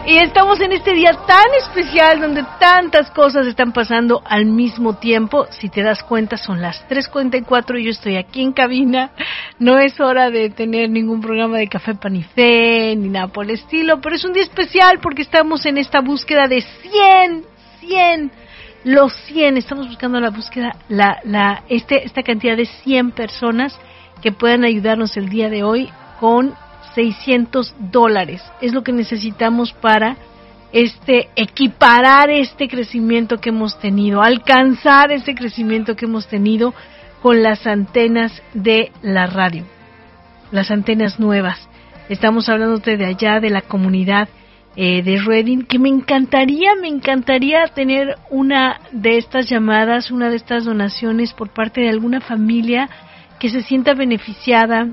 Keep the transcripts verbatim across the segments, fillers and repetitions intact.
Y estamos en este día tan especial donde tantas cosas están pasando al mismo tiempo. Si te das cuenta, son las tres cuarenta y cuatro y yo estoy aquí en cabina. No es hora de tener ningún programa de Café Pan y Fe ni nada por el estilo, pero es un día especial porque estamos en esta búsqueda de cien, cien, los cien. Estamos buscando la búsqueda, la, la, este, esta cantidad de cien personas que puedan ayudarnos el día de hoy con seiscientos dólares. Es lo que necesitamos para este equiparar este crecimiento que hemos tenido, alcanzar este crecimiento que hemos tenido con las antenas de la radio, las antenas nuevas. Estamos hablando de allá, de la comunidad eh, de Redding, que me encantaría, me encantaría tener una de estas llamadas, una de estas donaciones por parte de alguna familia que se sienta beneficiada,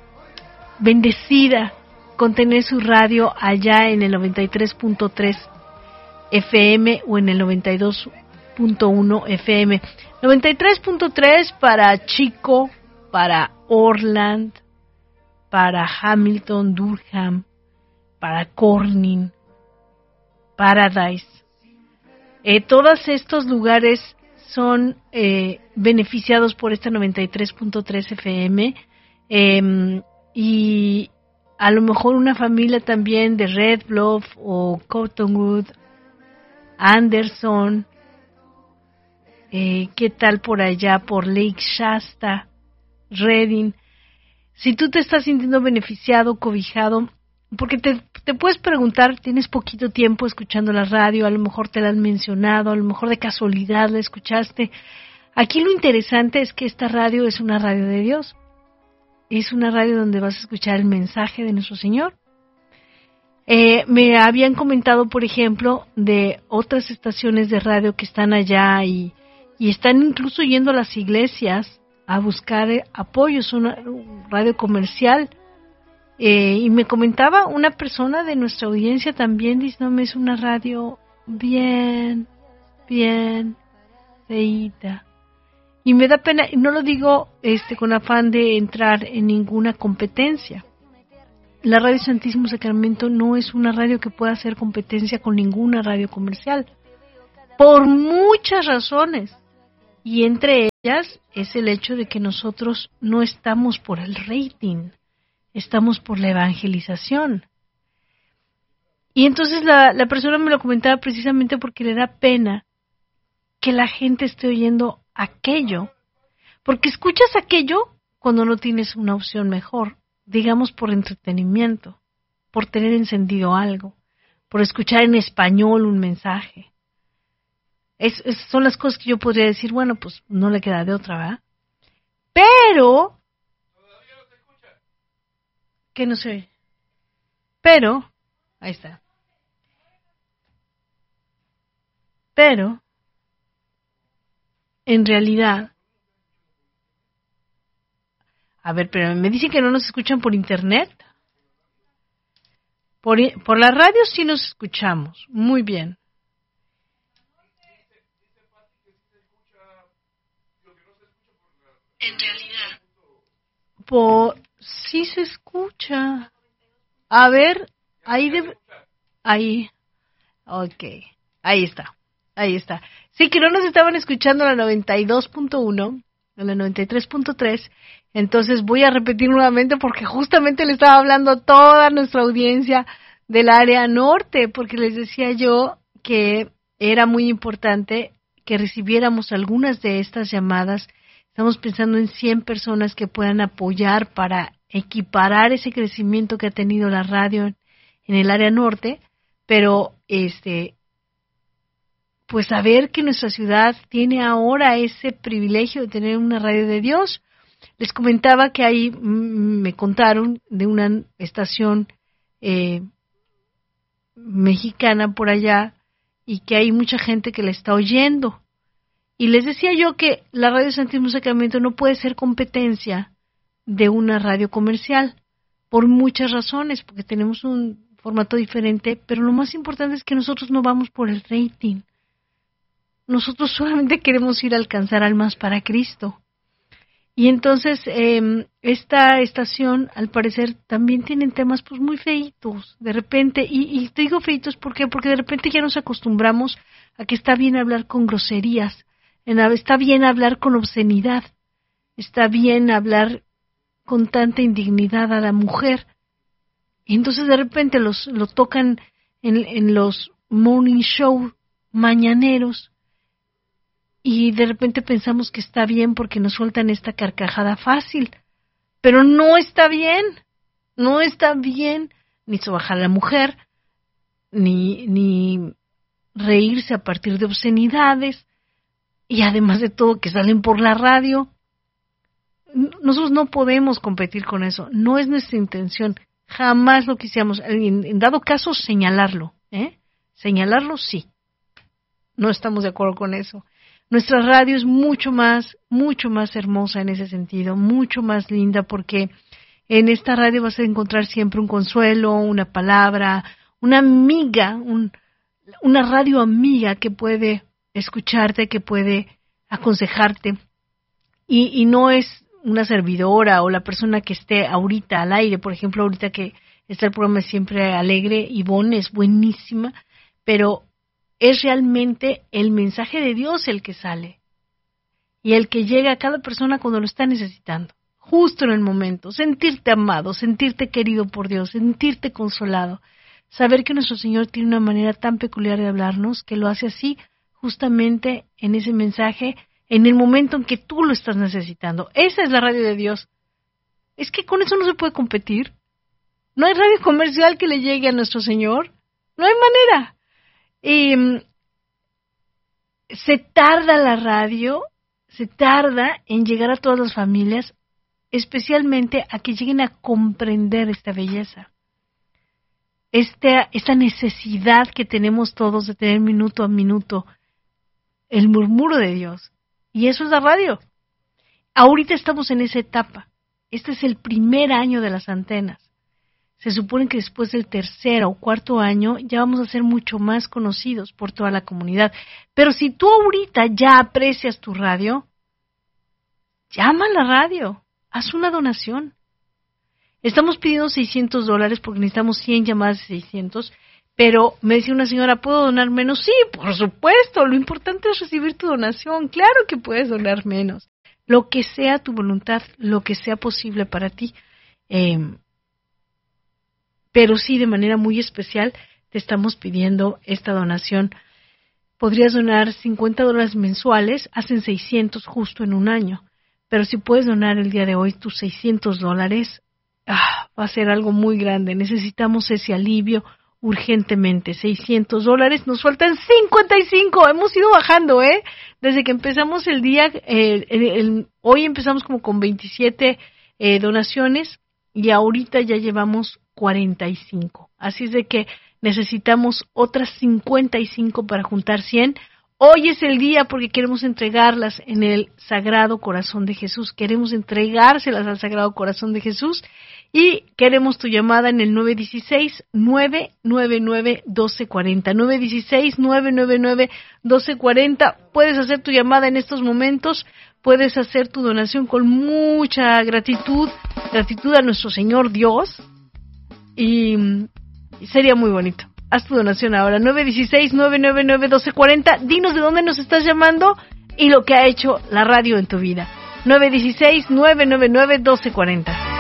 bendecida con tener su radio allá en el noventa y tres punto tres F M o en el noventa y dos punto uno F M. noventa y tres punto tres para Chico, para Orland, para Hamilton, Durham, para Corning, Paradise. Eh, todos estos lugares son eh, beneficiados por esta noventa y tres punto tres F M. Eh, Y a lo mejor una familia también de Red Bluff o Cottonwood, Anderson, eh, ¿qué tal por allá, por Lake Shasta, Redding? Si tú te estás sintiendo beneficiado, cobijado, porque te, te puedes preguntar, tienes poquito tiempo escuchando la radio, a lo mejor te la han mencionado, a lo mejor de casualidad la escuchaste. Aquí lo interesante es que esta radio es una radio de Dios. Es una radio donde vas a escuchar el mensaje de nuestro Señor. Eh, me habían comentado, por ejemplo, de otras estaciones de radio que están allá y, y están incluso yendo a las iglesias a buscar eh, apoyo. Es una radio comercial. Eh, y me comentaba una persona de nuestra audiencia también, dice, no, es una radio bien, bien feíta. Y me da pena, y no lo digo este con afán de entrar en ninguna competencia. La Radio Santísimo Sacramento no es una radio que pueda hacer competencia con ninguna radio comercial, por muchas razones. Y entre ellas es el hecho de que nosotros no estamos por el rating, estamos por la evangelización. Y entonces la, la persona me lo comentaba precisamente porque le da pena que la gente esté oyendo aquello, porque escuchas aquello cuando no tienes una opción mejor, digamos por entretenimiento, por tener encendido algo, por escuchar en español un mensaje. Es, es, son las cosas que yo podría decir, bueno, pues no le queda de otra, ¿verdad? Pero, ¿todavía no se escucha? ¿Qué no se oye? Pero, ahí está. Pero, en realidad, a ver, pero me dicen que no nos escuchan por internet. Por, por la radio sí nos escuchamos. Muy bien. En realidad. Por, sí se escucha. A ver, ahí debe, ahí. Ok, ahí está. Ahí está. Sí, que no nos estaban escuchando en la noventa y dos punto uno, en la noventa y tres punto tres. Entonces voy a repetir nuevamente porque justamente le estaba hablando a toda nuestra audiencia del área norte, porque les decía yo que era muy importante que recibiéramos algunas de estas llamadas. Estamos pensando en cien personas que puedan apoyar para equiparar ese crecimiento que ha tenido la radio en el área norte, pero este pues saber que nuestra ciudad tiene ahora ese privilegio de tener una radio de Dios. Les comentaba que ahí mm, me contaron de una estación eh, mexicana por allá y que hay mucha gente que la está oyendo. Y les decía yo que la Radio Santísimo Sacramento no puede ser competencia de una radio comercial por muchas razones, porque tenemos un formato diferente, pero lo más importante es que nosotros no vamos por el rating. Nosotros solamente queremos ir a alcanzar almas para Cristo. Y entonces eh, esta estación, al parecer, también tienen temas pues muy feitos, de repente, y, y te digo feitos ¿por qué? Porque de repente ya nos acostumbramos a que está bien hablar con groserías, en, está bien hablar con obscenidad, está bien hablar con tanta indignidad a la mujer. Y entonces de repente los lo tocan en, en los morning show mañaneros, y de repente pensamos que está bien porque nos sueltan esta carcajada fácil, pero no está bien, no está bien ni sobajar a la mujer, ni, ni reírse a partir de obscenidades, y además de todo que salen por la radio. Nosotros no podemos competir con eso, no es nuestra intención, jamás lo quisiéramos, en, en dado caso señalarlo, ¿eh? Señalarlo sí, no estamos de acuerdo con eso. Nuestra radio es mucho más, mucho más hermosa en ese sentido, mucho más linda, porque en esta radio vas a encontrar siempre un consuelo, una palabra, una amiga, un, una radio amiga que puede escucharte, que puede aconsejarte, y, y no es una servidora o la persona que esté ahorita al aire. Por ejemplo, ahorita que está el programa Siempre Alegre, Ivonne es buenísima, pero es realmente el mensaje de Dios el que sale y el que llega a cada persona cuando lo está necesitando, justo en el momento, sentirte amado, sentirte querido por Dios, sentirte consolado, saber que nuestro Señor tiene una manera tan peculiar de hablarnos que lo hace así justamente en ese mensaje, en el momento en que tú lo estás necesitando. Esa es la radio de Dios. Es que con eso no se puede competir. No hay radio comercial que le llegue a nuestro Señor. No hay manera. Y se tarda la radio, se tarda en llegar a todas las familias, especialmente a que lleguen a comprender esta belleza, esta, esta necesidad que tenemos todos de tener minuto a minuto el murmuro de Dios. Y eso es la radio. Ahorita estamos en esa etapa. Este es el primer año de las antenas. Se supone que después del tercer o cuarto año ya vamos a ser mucho más conocidos por toda la comunidad. Pero si tú ahorita ya aprecias tu radio, llama a la radio, haz una donación. Estamos pidiendo seiscientos dólares porque necesitamos cien llamadas de seiscientos, pero me decía una señora, ¿puedo donar menos? Sí, por supuesto, lo importante es recibir tu donación, claro que puedes donar menos. Lo que sea tu voluntad, lo que sea posible para ti. Eh, Pero sí, de manera muy especial, te estamos pidiendo esta donación. Podrías donar cincuenta dólares mensuales, hacen seiscientos justo en un año. Pero si puedes donar el día de hoy tus seiscientos dólares, ah, va a ser algo muy grande. Necesitamos ese alivio urgentemente. seiscientos dólares, nos faltan cincuenta y cinco. Hemos ido bajando, ¿eh? Desde que empezamos el día, eh, el, el, hoy empezamos como con veintisiete eh, donaciones y ahorita ya llevamos cuarenta y cinco. Así es de que necesitamos otras cincuenta y cinco para juntar cien. Hoy es el día porque queremos entregarlas en el Sagrado Corazón de Jesús. Queremos entregárselas al Sagrado Corazón de Jesús y queremos tu llamada en el nueve uno seis, nueve nueve nueve, uno dos cuatro cero. nueve uno seis, nueve nueve nueve, uno dos cuatro cero. Puedes hacer tu llamada en estos momentos. Puedes hacer tu donación con mucha gratitud. Gratitud a nuestro Señor Dios. Y sería muy bonito. Haz tu donación ahora, nueve uno seis, nueve nueve nueve, uno dos cuatro cero. Dinos de dónde nos estás llamando y lo que ha hecho la radio en tu vida. nueve uno seis, nueve nueve nueve, uno dos cuatro cero.